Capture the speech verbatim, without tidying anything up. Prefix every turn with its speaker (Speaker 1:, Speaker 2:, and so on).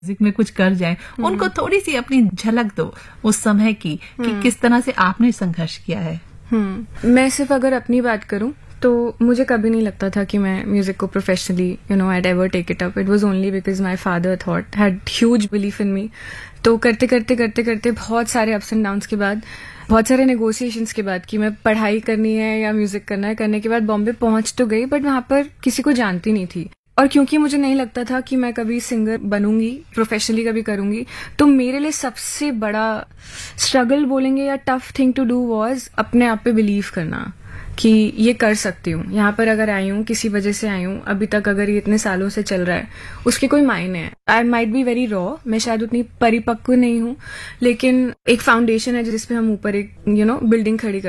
Speaker 1: Music में कुछ कर जाएं, उनको थोड़ी सी अपनी झलक दो उस समय की कि किस तरह से आपने संघर्ष किया है।
Speaker 2: मैं सिर्फ अगर अपनी बात करूं तो मुझे कभी नहीं लगता था कि मैं म्यूजिक को professionally you know eyed ever take it up. It was only because my father thought had huge belief in मी। तो करते करते करते करते बहुत सारे अप्स एंड डाउन्स के बाद, बहुत सारे नेगोशिएशंस के बाद कि मैं पढ़ाई करनी है या म्यूजिक करना है, करने के बाद बॉम्बे पहुंच तो गई, बट वहां पर किसी को जानती नहीं थी। और क्योंकि मुझे नहीं लगता था कि मैं कभी सिंगर बनूंगी, प्रोफेशनली कभी करूंगी, तो मेरे लिए सबसे बड़ा स्ट्रगल बोलेंगे या tough thing to do was अपने आप पे बिलीव करना कि ये कर सकती हूँ। यहाँ पर अगर आई हूँ, किसी वजह से आई हूँ, अभी तक अगर ये इतने सालों से चल रहा है, उसके कोई मायने है। I might be very raw, मैं शायद उतनी परिपक्व नहीं हूँ, लेकिन एक फाउंडेशन है जिस पे हम ऊपर एक यू नो बिल्डिंग खड़ी कर